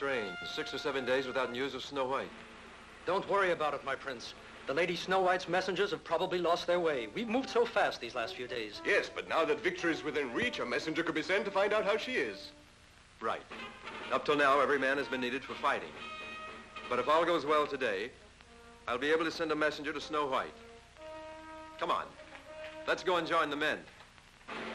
strange. 6 or 7 days without news of Snow White. Don't worry about it, my prince. The Lady Snow White's messengers have probably lost their way. We've moved so fast these last few days. Yes, but now that victory is within reach, a messenger could be sent to find out how she is. Right. Up till now, every man has been needed for fighting. But if all goes well today, I'll be able to send a messenger to Snow White. Come on. Let's go and join the men.